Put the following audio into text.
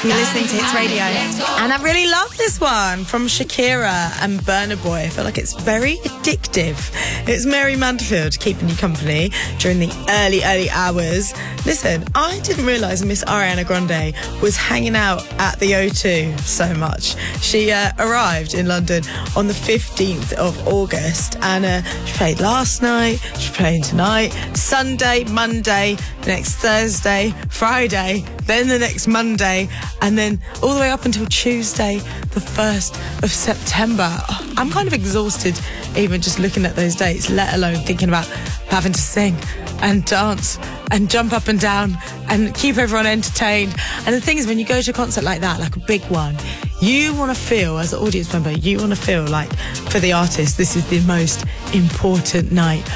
You're listening to Hits Radio. And I really love this one from Shakira and Burna Boy. I feel like it's very addictive. It's Mary Mansfield keeping you company during the early hours. Listen, I didn't realise Miss Ariana Grande was hanging out at the O2 so much. She arrived in London on the 15th of August and she played last night, she's playing tonight, Sunday, Monday, next Thursday, Friday, then the next Monday, and then all the way up until Tuesday, the 1st of September. Oh, I'm kind of exhausted even just looking at those dates, let alone thinking about having to sing and dance and jump up and down and keep everyone entertained. And the thing is, when you go to a concert like that, like a big one, you want to feel, as an audience member, you want to feel like, for the artist, this is the most important night